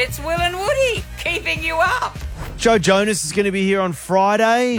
It's Will and Woody keeping you up. Joe Jonas is going to be here on Friday.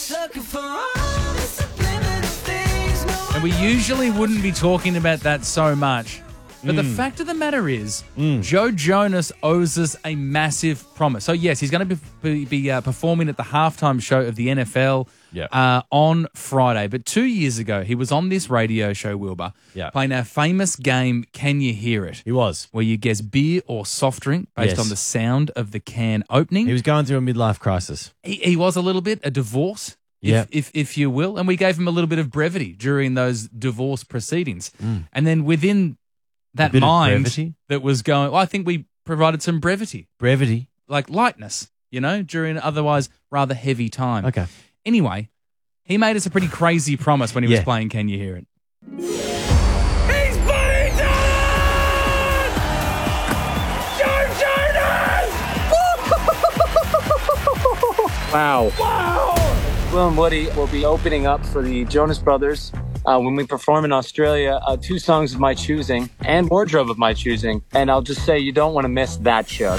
And we usually wouldn't be talking about that so much. But the fact of the matter is, Joe Jonas owes us a massive promise. So, yes, he's going to be performing at the halftime show of the NFL on Friday. But 2 years ago, he was on this radio show, Wilbur, playing our famous game, Can You Hear It? He was. Where you guess beer or soft drink based on the sound of the can opening. He was going through a midlife crisis. He was a little bit, a divorce. If you will. And we gave him a little bit of brevity during those divorce proceedings. And then within that mind that was going, well, I think we provided some brevity. Brevity? Like lightness, during otherwise rather heavy time. Okay. Anyway, he made us a pretty crazy promise when he was playing Can You Hear It? He's playing done! Joe Jonas! Wow. Will and Woody will be opening up for the Jonas Brothers when we perform in Australia, 2 songs of my choosing and wardrobe of my choosing. And I'll just say you don't want to miss that show.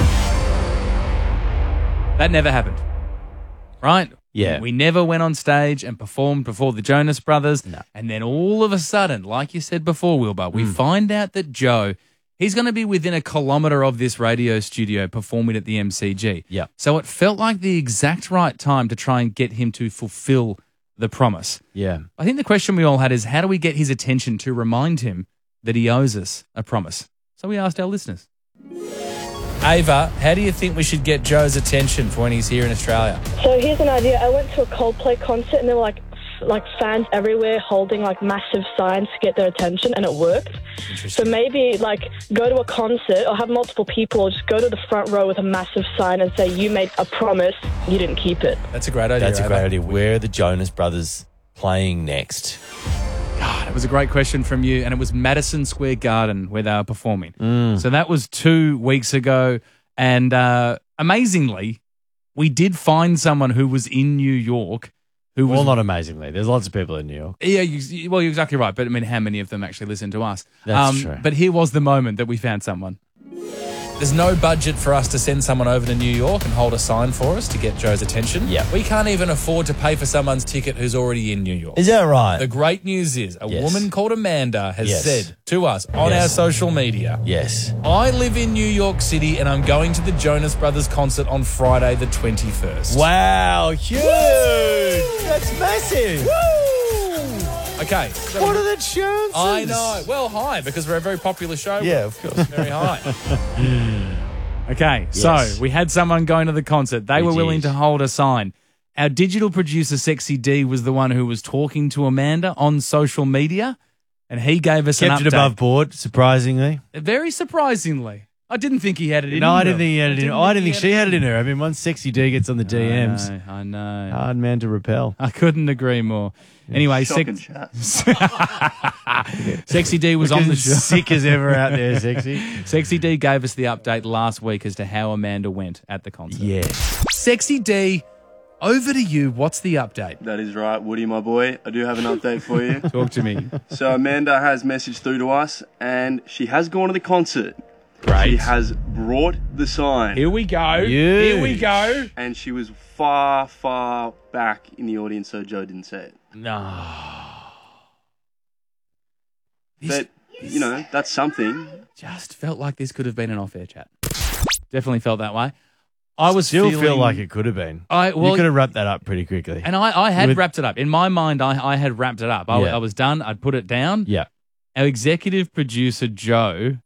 That never happened, right? Yeah. We never went on stage and performed before the Jonas Brothers. No. And then all of a sudden, like you said before, Wilbur, we find out that Joe, he's going to be within a kilometre of this radio studio performing at the MCG. Yeah. So it felt like the exact right time to try and get him to fulfil the promise. Yeah. I think the question we all had is, how do we get his attention to remind him that he owes us a promise? So we asked our listeners. Ava, how do you think we should get Joe's attention for when he's here in Australia? So here's an idea. I went to a Coldplay concert and there were like fans everywhere holding like massive signs to get their attention, and it worked. So maybe like go to a concert or have multiple people, or just go to the front row with a massive sign and say, you made a promise, you didn't keep it. That's a great idea. That's a great idea. Where are the Jonas Brothers playing next? God, it was a great question from you, and it was Madison Square Garden where they were performing. So that was 2 weeks ago, and amazingly, we did find someone who was in New York. Well, not amazingly. There's lots of people in New York. Yeah, you're exactly right, but I mean, how many of them actually listen to us? That's true. But here was the moment that we found someone. There's no budget for us to send someone over to New York and hold a sign for us to get Joe's attention. Yeah. We can't even afford to pay for someone's ticket who's already in New York. Is that right? The great news is a woman called Amanda has Yes. said to us on our social media, Yes. I live in New York City and I'm going to the Jonas Brothers concert on Friday the 21st. Wow, huge! That's massive! Okay. So What are the chances? I know. Well, high, because we're a very popular show. Yeah, of course. Very high. Okay, Yes. so we had someone going to the concert. They were willing to hold a sign. Our digital producer, Sexy D, was the one who was talking to Amanda on social media, and he gave us an update. Kept it above board, surprisingly. Very surprisingly. I didn't think he had it in him. No, I didn't think he had it in her. I didn't think she had it in her. I mean, once Sexy D gets on the DMs, I know. hard man to repel. I couldn't agree more. Anyway, Shocking chat. Sexy D was on the show. Sick as ever out there, Sexy. Sexy D gave us the update last week as to how Amanda went at the concert. Yeah. Sexy D, over to you. What's the update? That is right, Woody, my boy. I do have an update for you. Talk to me. So Amanda has messaged through to us, and she has gone to the concert. Great. She has brought the sign. Here we go. Huge. Here we go. And she was far, far back in the audience, so Joe didn't say it. No. But, you know, that's something. Just felt like this could have been an off-air chat. Definitely felt that way. I was Still feeling, feel like it could have been. You could have wrapped that up pretty quickly. And I had wrapped it up. In my mind, I had wrapped it up. I was done. I'd put it down. Yeah. Our executive producer, Joe,